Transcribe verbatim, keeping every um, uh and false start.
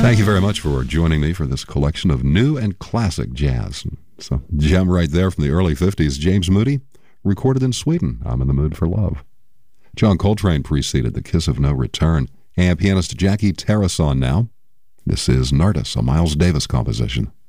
Thank you very much for joining me for this collection of new and classic jazz. So, gem right there from the early fifties, James Moody, recorded in Sweden, I'm in the Mood for Love. John Coltrane preceded The Kiss of No Return, and pianist Jackie Tarasson now. This is Nardis, a Miles Davis composition.